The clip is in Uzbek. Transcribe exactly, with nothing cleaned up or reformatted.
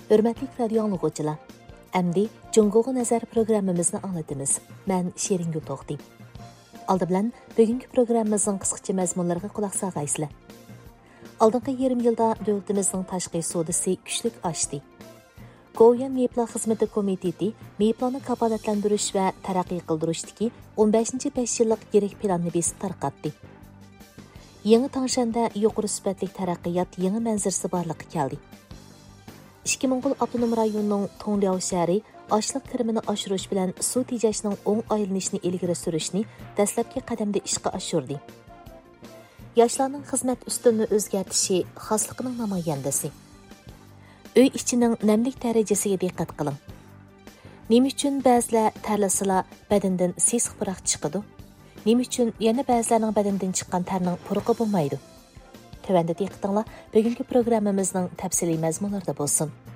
Hürmetlik radio anlıqçılar. Əmdi Cungoğu Nəzər proqramımızı anlatımız. Mən Şerin Gül Toxtayım. Aldı bilan bugünkü proqramımızın qısqacha məzmunlarına qulaq sağaysızlar. Aldınqı yarım yılda dövlətimizin tashqi sodisi kuchlik oshdi. Go'yan Meyiplar Xizmati Komiteti meyiplarni kafolatlantirish va taraqqiy qildirishdagi o'n beshinchi besh yillik yirik planni besib tarqatdi. Yangi Tangshan'da yuqori sifatli taraqqiyot yangi manzarasi borliqqa keldi. ikki Mo'ng'ul avtonom rayonining Tongliao shahri ochliq kirimini oshirish bilan suv tejashning o'ng aylanishini ilgari surishni dastlabki qadamda ishga oshirdi. Yoshlarning xizmat ustunini o'zgartishi xosliqining namoyandasi. Uy ichining namlik darajasiga diqqat qiling. Nima uchun ba'zilar tarlasila badandan sesiq puroq chiqadi? Nima uchun yana ba'zilarning badandan chiqqan tarning puruqi bo'lmaydi? Tövəndə diqqətinizlər bugünkü proqramımızın təfsili məzmunlarında bolsun.